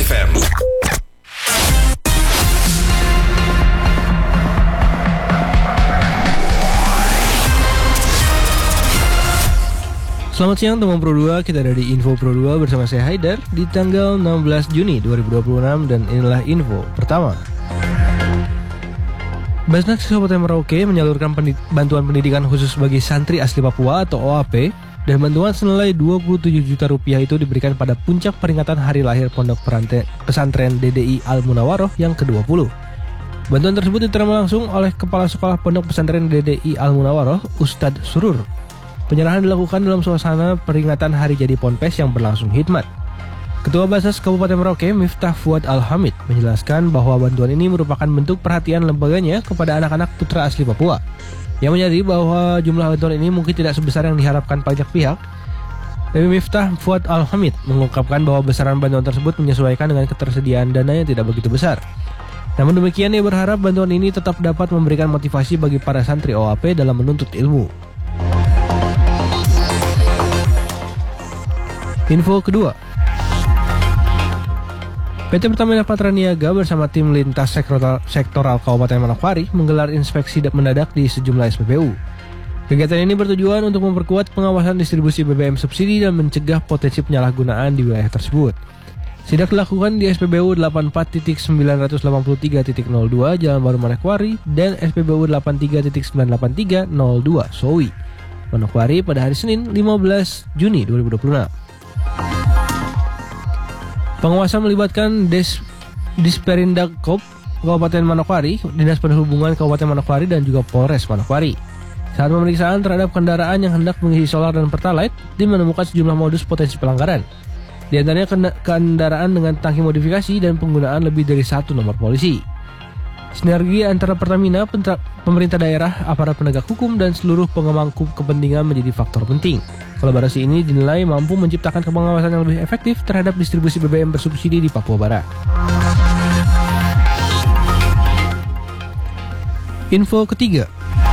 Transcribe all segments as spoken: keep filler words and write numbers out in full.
F M. Selamat siang teman Pro dua, kita ada di Info Pro dua bersama saya Haidar di tanggal enam belas Juni dua ribu dua puluh enam dan inilah info pertama. Basnas Kabupaten Merauke menyalurkan pendid- bantuan pendidikan khusus bagi santri asli Papua atau O A P dan bantuan senilai dua puluh tujuh juta rupiah itu diberikan pada puncak peringatan hari lahir Pondok Perante- Pesantren D D I Al-Munawaroh yang ke dua puluh. Bantuan tersebut diterima langsung oleh Kepala Sekolah Pondok Pesantren D D I Al-Munawaroh, Ustadz Surur. Penyerahan dilakukan dalam suasana peringatan Hari Jadi Ponpes yang berlangsung hikmat. Ketua Basnas Kabupaten Merauke, Miftah Fuad Al-Hamid, menjelaskan bahwa bantuan ini merupakan bentuk perhatian lembaganya kepada anak-anak putra asli Papua. Yang menyadari bahwa jumlah bantuan ini mungkin tidak sebesar yang diharapkan banyak pihak. Miftah Fuad Al-Hamid mengungkapkan bahwa besaran bantuan tersebut menyesuaikan dengan ketersediaan dana yang tidak begitu besar. Namun demikian, ia berharap bantuan ini tetap dapat memberikan motivasi bagi para santri O A P dalam menuntut ilmu. Info kedua, P T Pertamina Patraniaga bersama tim lintas sektoral, sektoral Kabupaten Manokwari menggelar inspeksi mendadak di sejumlah S P B U. Kegiatan ini bertujuan untuk memperkuat pengawasan distribusi B B M subsidi dan mencegah potensi penyalahgunaan di wilayah tersebut. Sidak dilakukan di S P B U delapan puluh empat titik sembilan delapan tiga titik nol dua Jalan Baru Manokwari dan S P B U delapan puluh tiga titik sembilan delapan tiga nol dua Sowi, Manokwari pada hari Senin lima belas Juni dua ribu dua puluh enam. Pengawasan melibatkan Des Disperindak Kop Kabupaten Manokwari, Dinas Perhubungan Kabupaten Manokwari dan juga Polres Manokwari. Saat pemeriksaan terhadap kendaraan yang hendak mengisi solar dan pertalite, tim menemukan sejumlah modus potensi pelanggaran. Di antaranya kendaraan dengan tangki modifikasi dan penggunaan lebih dari satu nomor polisi. Sinergi antara Pertamina, pemerintah daerah, aparat penegak hukum, dan seluruh pemangku kepentingan menjadi faktor penting. Kolaborasi ini dinilai mampu menciptakan pengawasan yang lebih efektif terhadap distribusi B B M bersubsidi di Papua Barat. Info ketiga,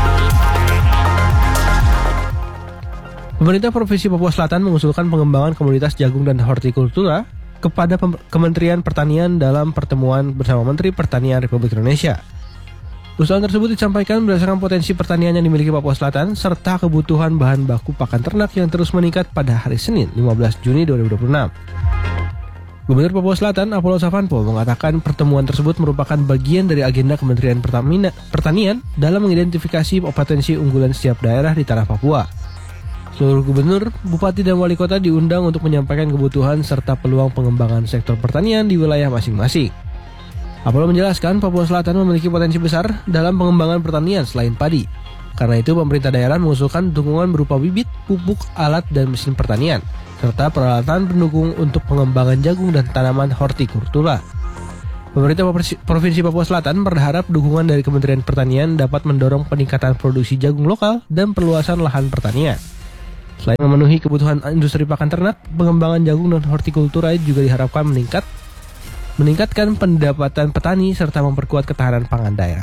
pemerintah Provinsi Papua Selatan mengusulkan pengembangan komoditas jagung dan hortikultura kepada Kementerian Pertanian dalam pertemuan bersama Menteri Pertanian Republik Indonesia. Usulan tersebut disampaikan berdasarkan potensi pertanian yang dimiliki Papua Selatan serta kebutuhan bahan baku pakan ternak yang terus meningkat pada hari Senin lima belas Juni dua ribu dua puluh enam. Gubernur Papua Selatan Apollo Savanpo mengatakan pertemuan tersebut merupakan bagian dari agenda Kementerian Pertanian dalam mengidentifikasi potensi unggulan setiap daerah di tanah Papua. Seluruh gubernur, bupati, dan wali kota diundang untuk menyampaikan kebutuhan serta peluang pengembangan sektor pertanian di wilayah masing-masing. Apollo menjelaskan Papua Selatan memiliki potensi besar dalam pengembangan pertanian selain padi. Karena itu pemerintah daerah mengusulkan dukungan berupa bibit, pupuk, alat, dan mesin pertanian, serta peralatan pendukung untuk pengembangan jagung dan tanaman hortikultura. Pemerintah Provinsi Papua Selatan berharap dukungan dari Kementerian Pertanian dapat mendorong peningkatan produksi jagung lokal dan perluasan lahan pertanian. Selain memenuhi kebutuhan industri pakan ternak, pengembangan jagung dan hortikultura juga diharapkan meningkat, meningkatkan pendapatan petani serta memperkuat ketahanan pangan daerah.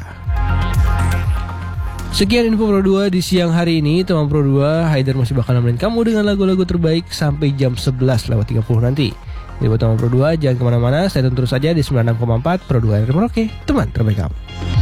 Sekian info Pro dua di siang hari ini, teman Pro dua. Haidar masih bakal nemenin kamu dengan lagu-lagu terbaik sampai jam sebelas lewat tiga puluh nanti. Jadi buat teman Pro dua, jangan kemana-mana, saya terus saja di sembilan puluh enam koma empat Pro dua R Merauke, teman terbaik kamu.